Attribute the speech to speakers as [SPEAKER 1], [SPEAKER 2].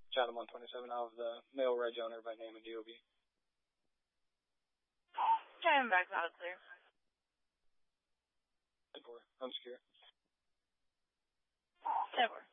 [SPEAKER 1] Chatham 127 out of the male reg owner by name of DOB.
[SPEAKER 2] Driving back loud, clear.
[SPEAKER 1] 10-4, I'm secure.
[SPEAKER 2] 10-4.